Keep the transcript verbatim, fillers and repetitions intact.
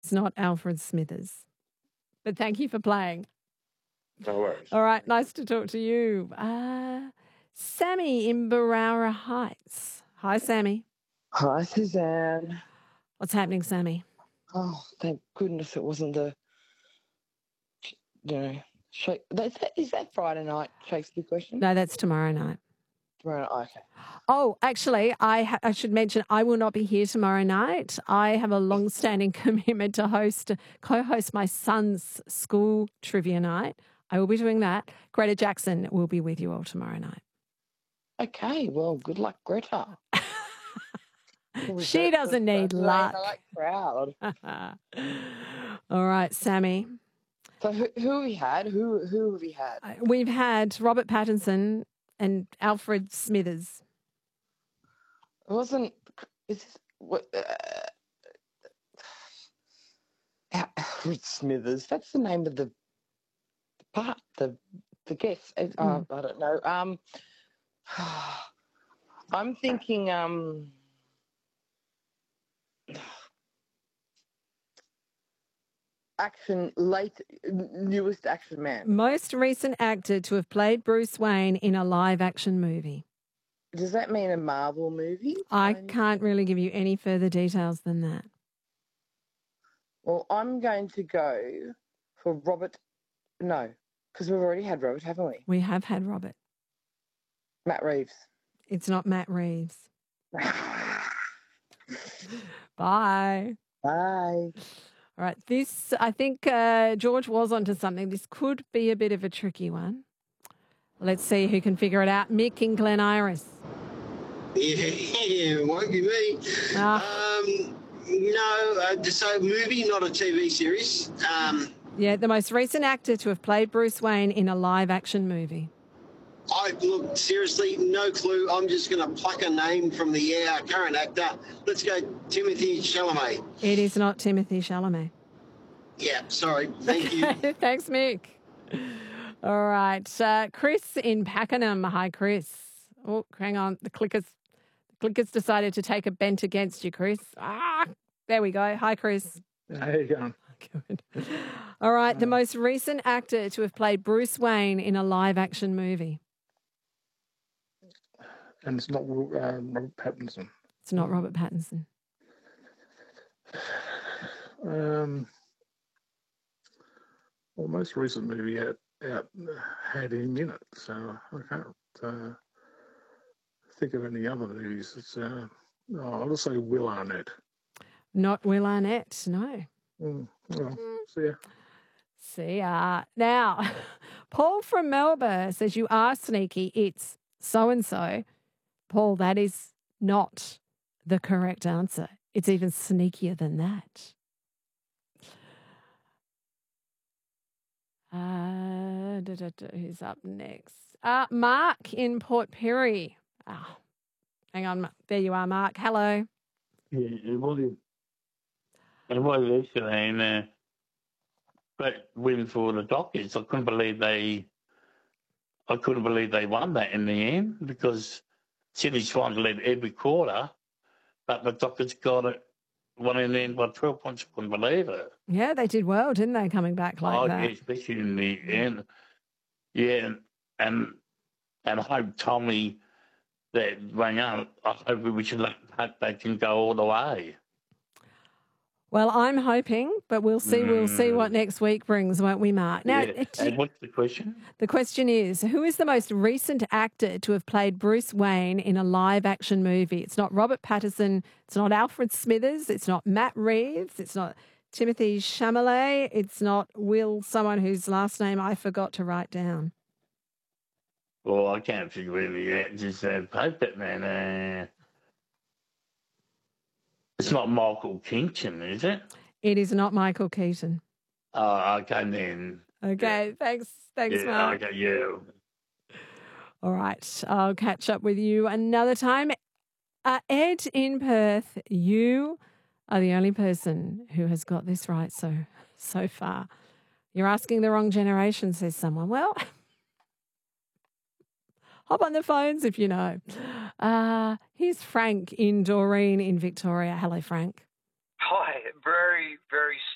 It's not Alfred Smithers. But thank you for playing. No worries. All right, nice to talk to you. Uh, Sammy in Barara Heights. Hi, Sammy. Hi, Suzanne. What's happening, Sammy? Oh, thank goodness it wasn't the, you know, Shake, is, that, is that Friday night Shakespeare question? No, that's tomorrow night. Tomorrow night, okay. Oh, actually, I, ha- I should mention I will not be here tomorrow night. I have a long-standing commitment to host, co-host my son's school trivia night. I will be doing that. Greta Jackson will be with you all tomorrow night. Okay, well, good luck, Greta. She doesn't need luck. I like crowd. All right, Sammy. So who, who have we had? Who who have we had? We've had Robert Pattinson and Alfred Smithers. It wasn't. Is this, what? Uh, Alfred Smithers. That's the name of the, the part. The the guest. Uh, Mm. I don't know. Um, I'm thinking. Um. Action, late, newest action man. Most recent actor to have played Bruce Wayne in a live-action movie. Does that mean a Marvel movie? I Um, can't really give you any further details than that. Well, I'm going to go for Robert. No, because we've already had Robert, haven't we? We have had Robert. Matt Reeves. It's not Matt Reeves. Bye. Bye. All right, this, I think uh, George was onto something. This could be a bit of a tricky one. Let's see who can figure it out. Mick in Glen Iris. Yeah, yeah, it won't be me. Ah. Um, no, uh, so movie, not a T V series. Um, Yeah, the most recent actor to have played Bruce Wayne in a live-action movie. I look, seriously, no clue. I'm just going to pluck a name from the air. Current actor. Let's go Timothy Chalamet. It is not Timothy Chalamet. Yeah, sorry. Thank you. Thanks, Mick. All right. Uh, Chris in Pakenham. Hi, Chris. Oh, hang on. The clickers, the clickers decided to take a bent against you, Chris. Ah, there we go. Hi, Chris. How you going? Good. All right. The most recent actor to have played Bruce Wayne in a live-action movie. And it's not uh, Robert Pattinson. It's not Robert Pattinson. Um, well, most recent movie out, out had him in it, so I can't uh, think of any other movies. It's uh, oh, I'll just say Will Arnett. Not Will Arnett, no. Mm, well, see ya. See ya. Now, Paul from Melbourne says you are sneaky. It's so-and-so. Paul, that is not the correct answer. It's even sneakier than that. Uh, da, da, da, who's up next? Uh, Mark in Port Pirie. Oh, hang on. There you are, Mark. Hello. Yeah, it was, it was excellent. Uh, but win for the Dockers. I couldn't believe they, I couldn't believe they won that in the end because Sydney's trying to lead every quarter, but the Dockers got it, won in the end by twelve points. I couldn't believe it. Yeah, they did well, didn't they, coming back like oh, that? yeah, especially in the end. Yeah, and and I hope Tommy that rang out, I hope we should let hope they can go all the way. Well, I'm hoping, but we'll see. We'll see what next week brings, won't we, Mark? Now, yeah. And what's the question? The question is, who is the most recent actor to have played Bruce Wayne in a live-action movie? It's not Robert Pattinson. It's not Alfred Smithers. It's not Matt Reeves. It's not Timothy Chalamet. It's not Will, someone whose last name I forgot to write down. Well, I can't figure really out. Just uh, poke it, man. Uh, it's not Michael Keaton, is it? It is not Michael Keaton. Oh, okay, then. Okay, yeah. thanks. Thanks, yeah, Mark. Okay, yeah. All right, I'll catch up with you another time. Uh, Ed in Perth, you are the only person who has got this right so so far. You're asking the wrong generation, says someone. Well, hop on the phones if you know. Uh, here's Frank in Doreen in Victoria. Hello, Frank. Hi, very, very